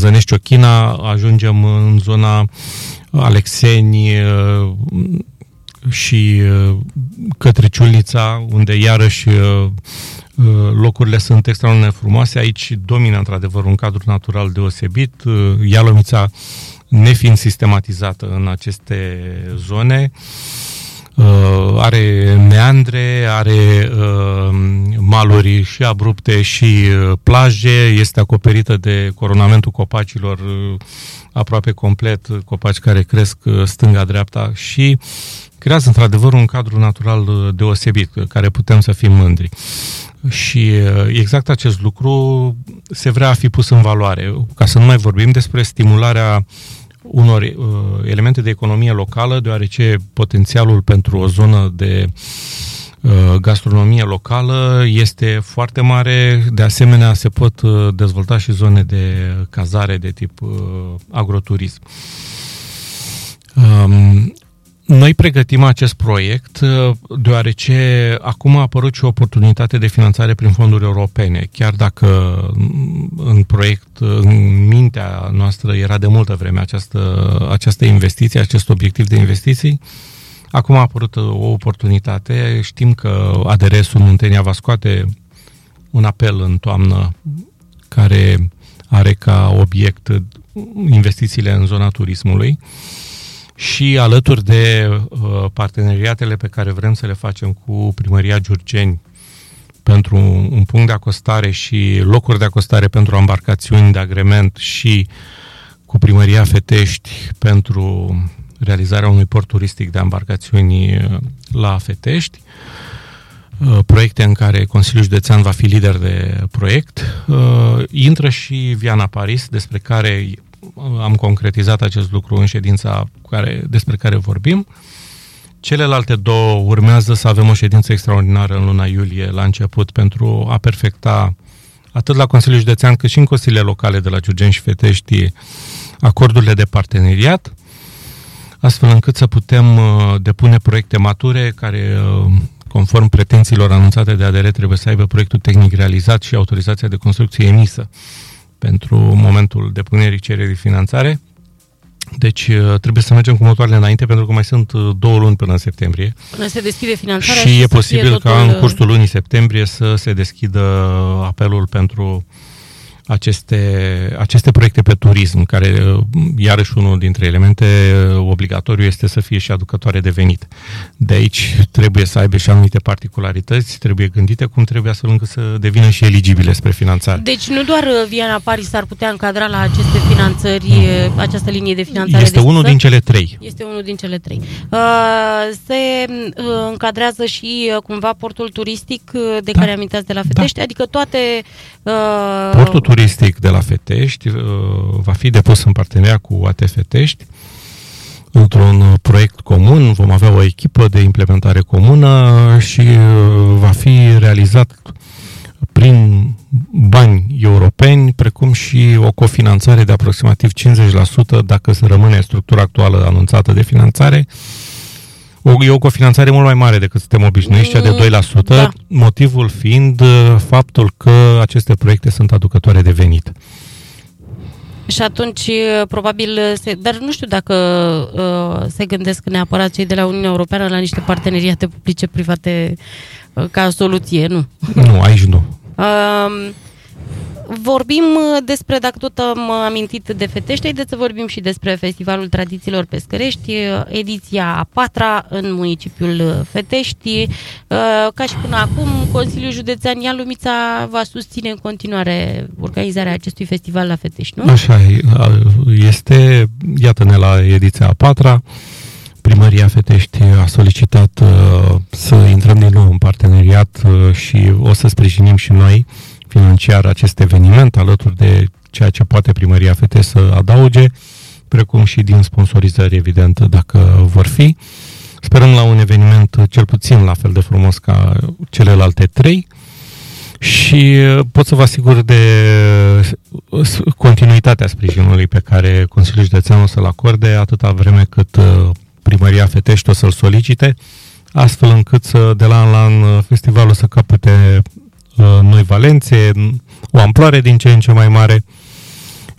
Căzănești-Ochina, ajungem în zona Alexeni și către Ciulnița, unde iarăși locurile sunt extraordinar frumoase. Aici domină într-adevăr un cadru natural deosebit. Ialomița, nefiind sistematizată în aceste zone, are meandre, are maluri și abrupte și plaje, este acoperită de coronamentul copacilor aproape complet, copaci care cresc stânga-dreapta și creează într-adevăr un cadru natural deosebit, care putem să fim mândri. Și exact acest lucru se vrea a fi pus în valoare, ca să nu mai vorbim despre stimularea unor elemente de economie locală, deoarece potențialul pentru o zonă de gastronomie locală este foarte mare. De asemenea, se pot dezvolta și zone de cazare de tip agroturism. Noi pregătim acest proiect deoarece acum a apărut și o oportunitate de finanțare prin fonduri europene. Chiar dacă în proiect, în mintea noastră era de multă vreme această investiție, acest obiectiv de investiții, acum a apărut o oportunitate. Știm că ADRS-ul Muntenia va scoate un apel în toamnă care are ca obiect investițiile în zona turismului. Și alături de parteneriatele pe care vrem să le facem cu Primăria Giurgeni pentru un punct de acostare și locuri de acostare pentru ambarcațiuni de agrement și cu Primăria Fetești pentru realizarea unui port turistic de ambarcațiuni la Fetești, proiecte în care Consiliul Județean va fi lider de proiect, intră și Viana Paris, despre care am concretizat acest lucru în ședința despre care vorbim. Celelalte două urmează să avem o ședință extraordinară în luna iulie, la început, pentru a perfecta atât la Consiliul Județean cât și în consiliile locale de la Giurgeni și Fetești acordurile de parteneriat, astfel încât să putem depune proiecte mature care, conform pretențiilor anunțate de ADR, trebuie să aibă proiectul tehnic realizat și autorizația de construcție emisă pentru momentul depunerii cererii de finanțare. Deci trebuie să mergem cu motoarele înainte, pentru că mai sunt 2 luni până în septembrie. Până se deschide finanțarea și e posibil ca în cursul lunii septembrie să se deschidă apelul pentru aceste proiecte pe turism, care iarăși unul dintre elemente obligatoriu este să fie și aducătoare de venit. De aici trebuie să aibă și anumite particularități, trebuie gândite cum trebuie, astfel încât să devină și eligibile spre finanțare. Deci nu doar Viana Paris ar putea încadra la aceste finanțări, această linie de finanțare. Este unul din cele 3. Este unul din cele 3. Se încadrează și cumva portul turistic de care aminteați de la Fetești, adică toate... Portul turistic de la Fetești va fi depus în parteneriat cu AT Fetești într-un proiect comun. Vom avea o echipă de implementare comună și va fi realizat prin bani europeni, precum și o cofinanțare de aproximativ 50% dacă se rămâne structura actuală anunțată de finanțare. E o cofinanțare mult mai mare decât suntem obișnuiți, cea de 2%, da. Motivul fiind faptul că aceste proiecte sunt aducătoare de venit. Și atunci, probabil, dar nu știu dacă se gândesc neapărat cei de la Uniunea Europeană la niște parteneriate publice-private ca soluție, nu? Nu, aici nu. Vorbim despre, dacă tot am amintit de Fetești, haideți să vorbim și despre Festivalul Tradițiilor Pescărești, ediția a 4-a în municipiul Fetești. Ca și până acum, Consiliul Județean Ialomița va susține în continuare organizarea acestui festival la Fetești, nu? Așa este, iată-ne la ediția a 4-a. Primăria Fetești a solicitat să intrăm din nou în parteneriat și o să sprijinim și noi financiar acest eveniment, alături de ceea ce poate Primăria Fetești să adauge, precum și din sponsorizări, evident, dacă vor fi. Sperăm la un eveniment cel puțin la fel de frumos ca celelalte 3 și pot să vă asigur de continuitatea sprijinului pe care Consiliul Județean o să-l acorde atâta vreme cât Primăria Fetești o să-l solicite, astfel încât de la an la an festivalul să capete noi valențe, o amploare din ce în ce mai mare